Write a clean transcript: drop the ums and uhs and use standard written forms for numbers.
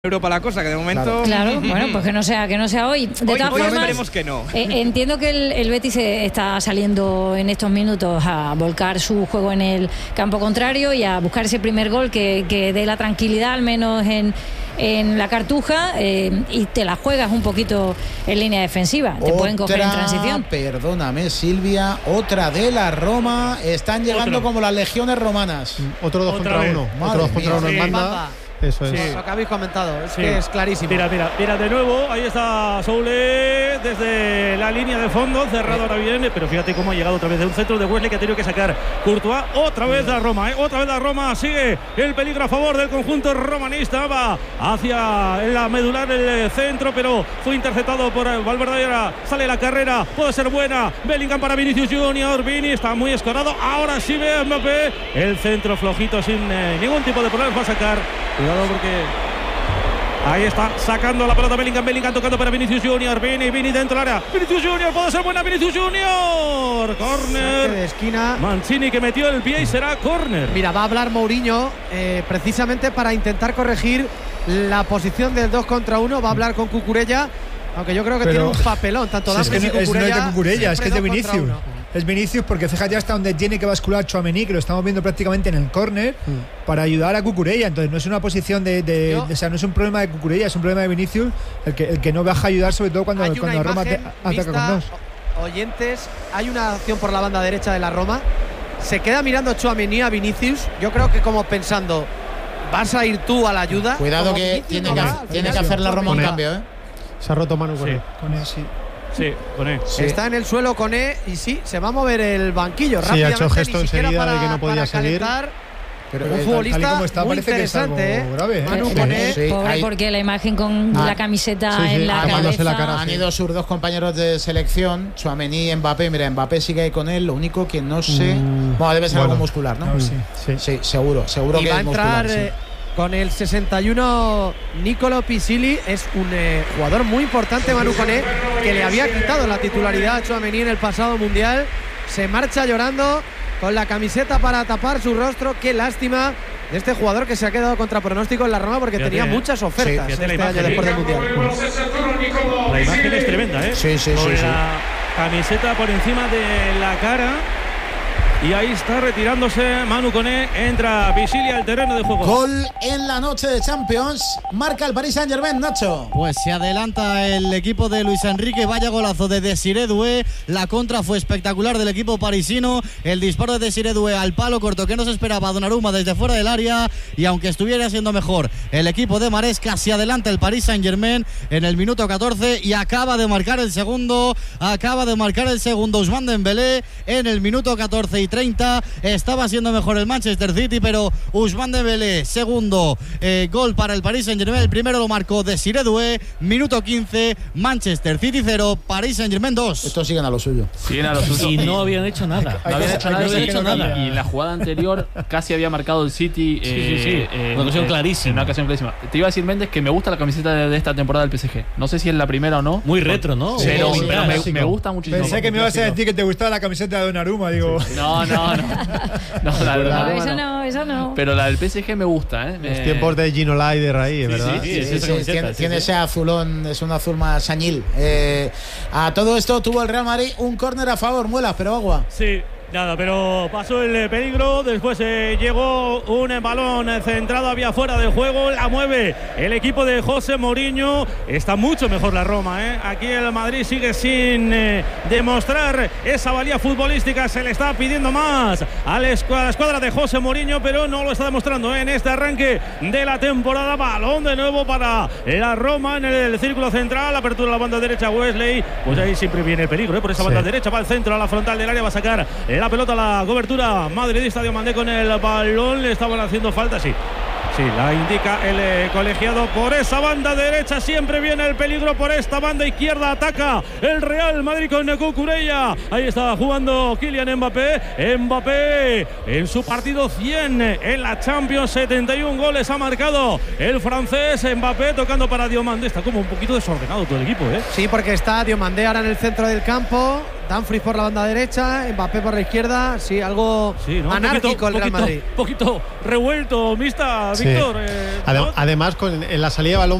Europa la cosa, que de momento... Claro, bueno, pues que no sea hoy. De todas formas, esperemos que no. Entiendo que el Betis está saliendo en estos minutos a volcar su juego en el campo contrario y a buscar ese primer gol que dé la tranquilidad, al menos en la Cartuja, y te la juegas un poquito en línea defensiva. Te pueden coger en transición. Perdóname, Silvia, otra de la Roma. Están llegando como las legiones romanas. Otro 2 contra 1. Otro 2 contra 1 en banda. Eso es. Sí. Lo que habéis comentado, es que es clarísimo. Mira de nuevo, ahí está Soule desde la línea de fondo, cerrado ahora bien, pero fíjate cómo ha llegado otra vez de un centro de Wesley que ha tenido que sacar Courtois. Otra vez la Roma, sigue el peligro a favor del conjunto romanista, va hacia la medular el centro, pero fue interceptado por Valverde y ahora sale la carrera, puede ser buena. Bellingham para Vinicius Junior, Vini está muy escorado, ahora sí ve Mbappé, el centro flojito sin ningún tipo de problemas, va a sacar. Cuidado porque ahí está sacando la pelota Bellingham tocando para Vinicius Junior, Vini dentro del área, Vinicius Junior, puede ser buena, Vinicius Junior, córner de esquina, Mancini que metió el pie y será córner. Mira, va a hablar Mourinho precisamente para intentar corregir la posición del 2 contra 1, va a hablar con Cucurella, aunque yo creo que tiene un papelón tanto Dumfries y Cucurella. No es de Cucurella, es que es de Vinicius. Es Vinicius porque fíjate hasta donde tiene que bascular Tchouaméni, que lo estamos viendo prácticamente en el córner, para ayudar a Cucurella. Entonces no es una posición o sea, no es un problema de Cucurella, es un problema de Vinicius, el que no baja a ayudar, sobre todo cuando Roma ataca con dos. Oyentes, hay una acción por la banda derecha de la Roma, se queda mirando Tchouaméni a Vinicius, yo creo que como pensando, vas a ir tú a la ayuda. Cuidado que tiene que hacer la Roma un cambio, Se ha roto Manu Koné. Sí, Koné. Sí. Está en el suelo Koné y sí, se va a enseguida el banquillo rápidamente. Ha hecho gesto enseguida de que no podía salir. Pero un futbolista está, muy interesante, grave, Manu Koné. Pobre, porque la imagen con la camiseta en la cabeza. Han ido sus dos compañeros de selección, Tchouaméni y Mbappé. Mira, Mbappé sigue ahí con él. Lo único que no sé. Bueno, debe ser algo muscular, ¿no? Sí, seguro y que va a es entrar muscular. con el 61 Nicolo Pisili. Es un jugador muy importante, Manu Koné, que le había quitado la titularidad a Tchouaméni en el pasado mundial. Se marcha llorando con la camiseta para tapar su rostro. Qué lástima de este jugador que se ha quedado contra pronóstico en la Roma porque tenía muchas ofertas este año después del mundial. La imagen es tremenda, ¿eh? Sí. Con la camiseta por encima de la cara. Y ahí está retirándose Manu Koné, entra Pisili al terreno de juego. Gol en la noche de Champions, marca el Paris Saint-Germain, Nacho. Pues se adelanta el equipo de Luis Enrique, vaya golazo de Desiré Doué, la contra fue espectacular del equipo parisino, el disparo de Desiré Doué al palo corto que no se esperaba Donnarumma desde fuera del área, y aunque estuviera siendo mejor el equipo de Maresca, se adelanta el Paris Saint-Germain en el minuto 14 y acaba de marcar el segundo Ousmane Dembélé en el minuto 14 y 30. Estaba siendo mejor el Manchester City, pero Ousmane Dembélé, segundo gol para el Paris Saint-Germain. El primero lo marcó Desiré Doué, minuto 15, Manchester City 0, Paris Saint-Germain 2. Estos siguen a lo suyo. Y no habían hecho nada. Y en la jugada anterior casi había marcado el City. Una ocasión clarísima. Te iba a decir, Méndez, que me gusta la camiseta de esta temporada del PSG. No sé si es la primera o no. Muy retro, ¿no? Pero me gusta muchísimo. Pensé que me ibas a decir que te gustaba la camiseta de Donnarumma, digo. No, Esa no. Pero la del PSG me gusta, ¿eh? Los tiempos de Gino Leider ahí, ¿verdad? Tiene ese azulón, es un azul más añil. A todo esto tuvo el Real Madrid un córner a favor, Muelas, pero agua. Sí. Nada, pero pasó el peligro. Después llegó un balón centrado, había fuera de juego. La mueve el equipo de José Mourinho. Está mucho mejor la Roma, ¿eh? Aquí el Madrid sigue sin demostrar esa valía futbolística. Se le está pidiendo más a la escuadra de José Mourinho, pero no lo está demostrando en este arranque de la temporada. Balón de nuevo para la Roma en el círculo central. Apertura a la banda derecha, Wesley. Pues ahí siempre viene el peligro, ¿eh? Por esa banda derecha va al centro, a la frontal del área. Va a sacar la pelota, la cobertura madridista. Diomandé con el balón, le estaban haciendo falta, sí, la indica el colegiado. Por esa banda derecha siempre viene el peligro, por esta banda izquierda ataca el Real Madrid con Cucurella. Ahí está jugando Kylian Mbappé en su partido 100 en la Champions, 71 goles ha marcado el francés. Mbappé tocando para Diomandé. Está como un poquito desordenado todo el equipo, ¿eh? Sí, porque está Diomandé ahora en el centro del campo, Dumfries por la banda derecha, Mbappé por la izquierda. Sí, algo anárquico el Real Madrid. Un poquito revuelto, mixta, Víctor. Además, en la salida de balón